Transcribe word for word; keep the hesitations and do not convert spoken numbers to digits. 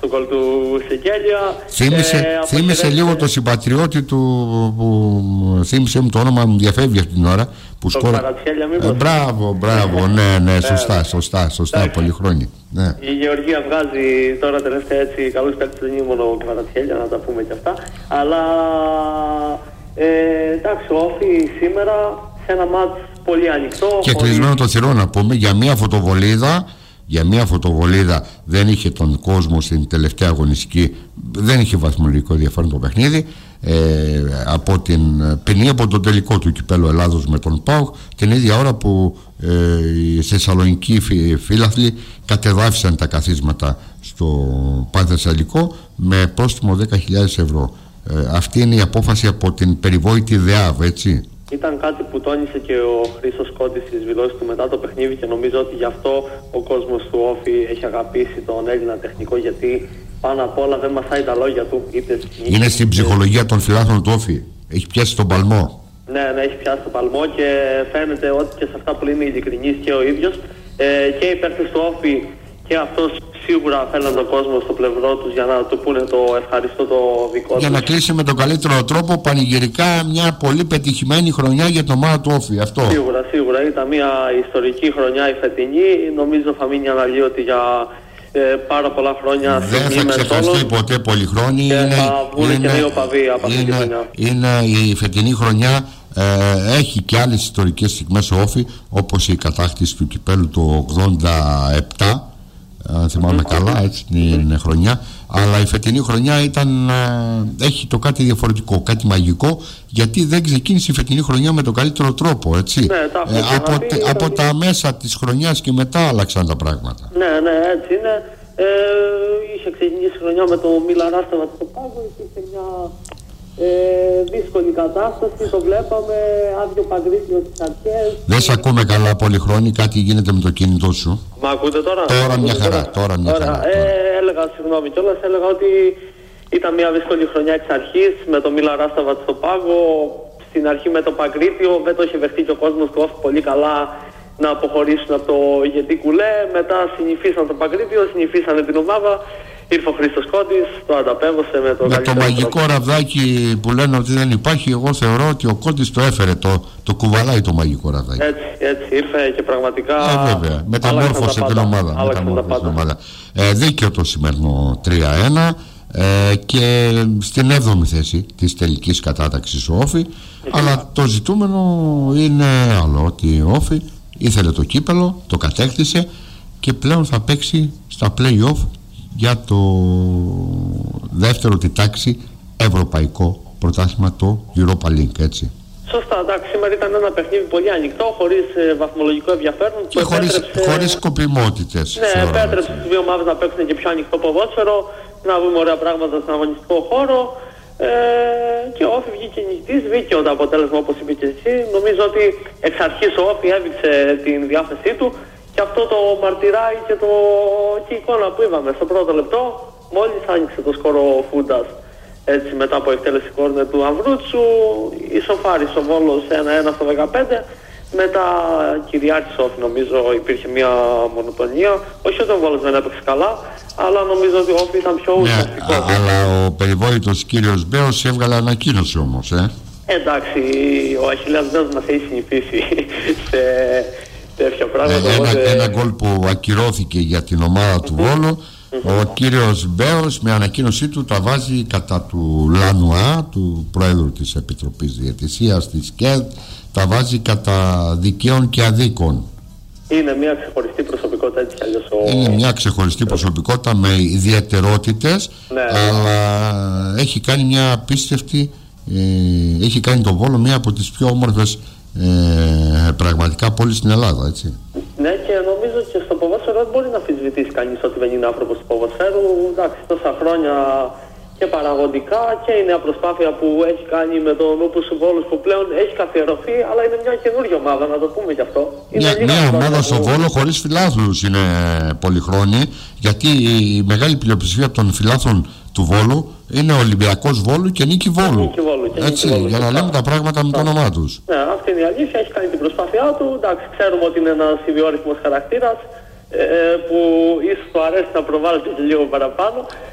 του γκολ του Σικέλια. Θύμισε, ε, θύμισε λίγο το συμπατριώτη του που θύμισε μου το όνομα, μου διαφεύγει αυτή την ώρα. Που το σκόρα... Παρατσέλια μήπως. Ε, μπράβο, μπράβο, ναι, ναι, σωστά, σωστά, σωστά, πολύ χρόνια. Ναι. Η Γεωργία βγάζει τώρα τελευταία έτσι καλούς παίκτες, δεν είναι μόνο ο Παρατσέλια, να τα πούμε και αυτά. Αλλά ε, εντάξει, ο Όφη σήμερα σε ένα μάτς πολύ ανοιχτό. Και κλεισμένο το θυρό να πούμε, για μια φωτοβολίδα, για μια φωτοβολίδα δεν είχε τον κόσμο στην τελευταία αγωνιστική, δεν είχε βαθμολογικό ενδιαφέρον το παιχνίδι. Ε, από την ποινή από το τελικό του κυπέλλου Ελλάδος με τον ΠΑΟΚ, την ίδια ώρα που ε, οι Θεσσαλονικοί φίλαθλοι κατεδάφισαν τα καθίσματα στο Πανθεσσαλικό με πρόστιμο δέκα χιλιάδες ευρώ. Ε, αυτή είναι η απόφαση από την περιβόητη ΔΕΑΒ, έτσι. Ήταν κάτι που τόνισε και ο Χρήστος Κόντης στις δηλώσεις του μετά το παιχνίδι και νομίζω ότι γι' αυτό ο κόσμος του Όφη έχει αγαπήσει τον Έλληνα τεχνικό, γιατί πάνω απ' όλα δεν μασάει τα λόγια του. Είτε στην... Είναι στην ψυχολογία των φιλάθλων του Όφη. Έχει πιάσει τον παλμό. Ναι, ναι, έχει πιάσει τον παλμό και φαίνεται ότι και σε αυτά που είναι ειλικρινής και ο ίδιος ε, και οι παίκτες του Όφη και αυτός σίγουρα θέλαν τον κόσμο στο πλευρό τους για να του πούνε το ευχαριστώ το δικό τους. Για να κλείσει με τον καλύτερο τρόπο πανηγυρικά μια πολύ πετυχημένη χρονιά για το ομάδα του Όφη. Αυτό. Σίγουρα, σίγουρα. Ήταν μια ιστορική χρονιά η φετινή. Νομίζω θα μείνει αναλύωτη για ε, πάρα πολλά χρόνια. Δεν θα ξεχαστεί ποτέ πολυχρόνια. Και είναι, θα βγουν είναι, και δύο παδί από αυτή τη χρονιά. Είναι η φετινή χρονιά. Ε, έχει και άλλες ιστορικές στιγμές ο Όφη, όπως η κατάκτηση του κυπέλλου το ογδόντα επτά, αν θυμάμαι mm-hmm. καλά, έτσι την mm-hmm. χρονιά. Αλλά η φετινή χρονιά ήταν, ε, έχει το κάτι διαφορετικό, κάτι μαγικό, γιατί δεν ξεκίνησε η φετινή χρονιά με τον καλύτερο τρόπο, έτσι. Ναι, ε, από, τε, ήταν... από τα μέσα της χρονιάς και μετά άλλαξαν τα πράγματα. Ναι, ναι, έτσι είναι. Ε, είχε ξεκινήσει η χρονιά με το Μιλαράστεβα στο Πάγο, υπήρχε μια ε, δύσκολη κατάσταση, το βλέπαμε, άδειο παγκρίτιο στις αρχές. Δεν σε ακούμε καλά πολυχρόνη, κάτι γίνεται με το κινητό σου. Μα ακούτε τώρα? Τώρα μια χαρά, τώρα, τώρα μια τώρα. χαρά. Ε, έλεγα, συγγνώμη κιόλας, έλεγα ότι ήταν μια δύσκολη χρονιά εξ αρχής με το Μιλαράστεβα στο Πάγο. Στην αρχή με το Παγκρίτιο δεν το είχε δεχτεί και ο κόσμος του Όφη πολύ καλά να αποχωρήσουν από το ηγετή κουλέ. Μετά συνηθίσαν το Παγκρίτιο, συνηθίσανε την ομάδα. Ήρθε ο Χρήστος Κόντης, το ανταπέδωσε με το, με το μαγικό τρόπο. Ραβδάκι που λένε ότι δεν υπάρχει. Εγώ θεωρώ ότι ο Κόντης το έφερε, το, το κουβαλάει το μαγικό ραβδάκι. Έτσι, έτσι ήρθε και πραγματικά. Ε, βέβαια, μεταμόρφωσε την ομάδα. Μεταμόρφωσε την ομάδα. Ε, δίκαιο το σημερινό τρία ένα. Ε, και στην έβδομη θέση της τελικής κατάταξης ο Όφη. Αλλά το ζητούμενο είναι άλλο, ότι ο Όφη ήθελε το κύπελο, το κατέκτησε και πλέον θα παίξει στα play-off για το δεύτερο τη τάξη ευρωπαϊκό πρωτάθλημα, το Europa League, έτσι. Σωστά, εντάξει, σήμερα ήταν ένα παιχνίδι πολύ ανοιχτό, χωρίς ε, βαθμολογικό ενδιαφέρον. Και χωρίς, επέτρεψε... χωρίς σκοπιμότητες. Ναι, επέτρεψε τις δύο ομάδες να παίξουν και πιο ανοιχτό ποδόσφαιρο, να βρούμε ωραία πράγματα στον αγωνιστικό χώρο. Ε, και ο Όφη βγήκε νικητής, δίκαιο το αποτέλεσμα όπως είπε και εσύ. Νομίζω ότι εξ αρχής ο Όφη έδειξε την διάθεσή του και αυτό το μαρτυράει και, το... και η εικόνα που είδαμε στο πρώτο λεπτό. Μόλις άνοιξε το σκορ ο Φούντας, έτσι μετά από εκτέλεση κόρνερ του Αμβρούτσου, ισοφάρισε ο Βόλος ένα ένα στο δεκαπέντε. Μετά κυριάρχησε ο Όφη, νομίζω υπήρχε μια μονοτονία. Όχι ότι ο Βόλος δεν έπαιξε καλά, αλλά νομίζω ότι ο Όφη ήταν πιο ουσιαστικός. Ναι, αλλά ο περιβόητος κύριος Μπέος έβγαλε ανακοίνωση όμως, ε. Εντάξει, ο Αχιλλέας Μπέος μας έχει συνηθίσει σε τέτοια πράγματα. Ναι, οπότε... ένα γκολ που ακυρώθηκε για την ομάδα του Βόλου. Ο κύριος Μπέος με ανακοίνωσή του τα βάζει κατά του Λανουά, του Πρόεδρου της Επιτροπής Διαιτησίας της ΚΕΔ, τα βάζει κατά δικαίων και αδίκων. Είναι μια ξεχωριστή προσωπικότητα, έτσι κι αλλιώς. Ο... Είναι μια ξεχωριστή προσωπικότητα με ιδιαιτερότητες, ναι, αλλά έχει κάνει μια απίστευτη, ε, έχει κάνει τον Βόλο μια από τις πιο όμορφες ε, πραγματικά πόλεις στην Ελλάδα, έτσι. Ναι, και νομίζω και στο ποδόσφαιρο δεν μπορεί να αμφισβητήσει κανείς ότι δεν είναι άνθρωπος του ποδοσφαίρου. Εντάξει, τόσα χρόνια και παραγωγικά και η νέα προσπάθεια που έχει κάνει με τον Ούπους Βόλους που πλέον έχει καθιερωθεί, αλλά είναι μια καινούργια ομάδα, να το πούμε κι αυτό. Είναι μια νέα ομάδα στο που... Βόλο χωρίς φιλάθλους είναι πολυχρόνιοι, γιατί η μεγάλη πλειοψηφία των φιλάθλων του Βόλου είναι Ολυμπιακός Βόλου και Νίκη Βόλου. Νίκη Βόλου και έτσι, Νίκη Βόλου, για να λέμε τα πράγματα με το όνομά τους. Ναι, αυτή είναι η αλήθεια, έχει κάνει την προσπάθειά του. Εντάξει, ξέρουμε ότι είναι ένας ιδιόρυθμος χαρακτήρας, ε, που ίσως του αρέσει να προβάλλεται και λίγο παραπάνω.